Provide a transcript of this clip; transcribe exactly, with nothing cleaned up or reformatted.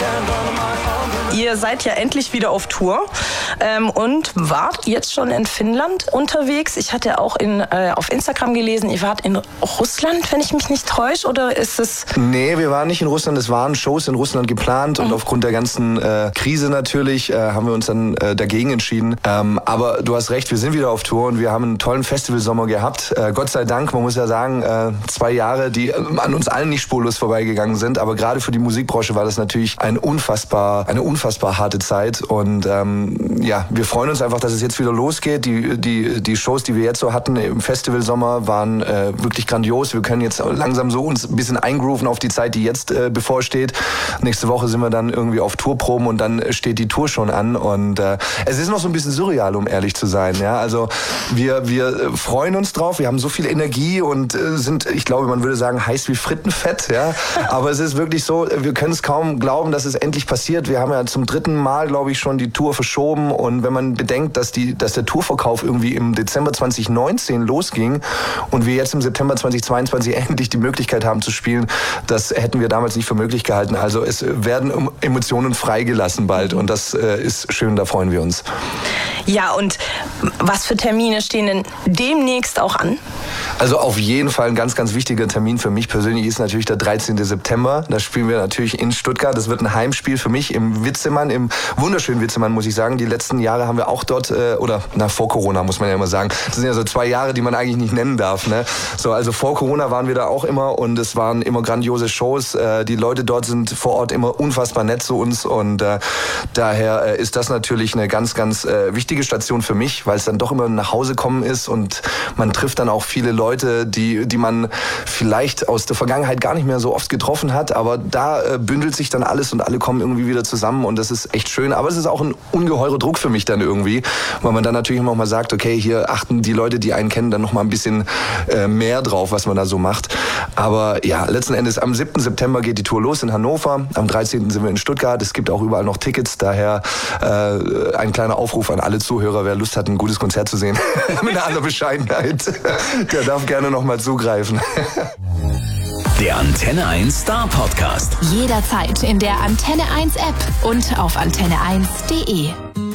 Ihr seid ja endlich wieder auf Tour ähm, und wart jetzt schon in Finnland unterwegs. Ich hatte auch in, äh, auf Instagram gelesen, ihr wart in Russland, wenn ich mich nicht täusche, oder ist es... Nee, wir waren nicht in Russland, es waren Shows in Russland geplant und mhm. aufgrund der ganzen äh, Krise natürlich äh, haben wir uns dann äh, dagegen entschieden. Ähm, aber du hast recht, wir sind wieder auf Tour und wir haben einen tollen Festivalsommer gehabt. Äh, Gott sei Dank, man muss ja sagen, äh, zwei Jahre, die an uns allen nicht spurlos vorbeigegangen sind, aber gerade für die Musikbranche war das natürlich ein unfassbar, eine unfassbar harte Zeit und ähm, ja, wir freuen uns einfach, dass es jetzt wieder losgeht. Die, die, die Shows, die wir jetzt so hatten im Festivalsommer, waren äh, wirklich grandios. Wir können jetzt langsam so uns ein bisschen eingrooven auf die Zeit, die jetzt äh, bevorsteht. Nächste Woche sind wir dann irgendwie auf Tourproben und dann steht die Tour schon an und äh, es ist noch so ein bisschen surreal, um ehrlich zu sein. Ja, also wir, wir freuen uns drauf, wir haben so viel Energie und äh, sind, ich glaube, man würde sagen, heiß wie Frittenfett. Ja, aber es ist wirklich so, wir können es kaum glauben, dass es endlich passiert. Wir haben ja zum dritten Mal, glaube ich, schon die Tour verschoben. Und wenn man bedenkt, dass, die, dass der Tourverkauf irgendwie im Dezember zwanzig neunzehn losging und wir jetzt im September zwanzig zweiundzwanzig endlich die Möglichkeit haben zu spielen, das hätten wir damals nicht für möglich gehalten. Also es werden Emotionen freigelassen bald und das äh, ist schön, da freuen wir uns. Ja, und was für Termine stehen denn demnächst auch an? Also auf jeden Fall ein ganz, ganz wichtiger Termin für mich persönlich ist natürlich der dreizehnten September. Da spielen wir natürlich in Stuttgart. Das wird ein Heimspiel für mich im Witzemann, im wunderschönen Witzemann, muss ich sagen. Die letzten Jahre haben wir auch dort, äh, oder na vor Corona muss man ja immer sagen, das sind ja so zwei Jahre, die man eigentlich nicht nennen darf. Ne? So, also vor Corona waren wir da auch immer und es waren immer grandiose Shows. Äh, die Leute dort sind vor Ort immer unfassbar nett zu uns und äh, daher äh, ist das natürlich eine ganz, ganz äh, wichtige Station für mich, weil es dann doch immer nach Hause kommen ist und man trifft dann auch viele Leute, die, die man vielleicht aus der Vergangenheit gar nicht mehr so oft getroffen hat, aber da äh, bündelt sich dann alles und alle kommen irgendwie wieder zusammen und das ist echt schön, aber es ist auch ein ungeheurer Druck für mich dann irgendwie, weil man dann natürlich immer mal sagt, okay, hier achten die Leute, die einen kennen, dann noch mal ein bisschen äh, mehr drauf, was man da so macht. Aber ja, letzten Endes am siebten September geht die Tour los in Hannover, am dreizehnten sind wir in Stuttgart, es gibt auch überall noch Tickets, daher äh, ein kleiner Aufruf an alle Zuhörer, wer Lust hat, ein gutes Konzert zu sehen, mit aller Bescheidenheit, der darf gerne noch mal zugreifen. Der Antenne eins Star Podcast. Jederzeit in der Antenne eins App und auf antenne eins punkt de.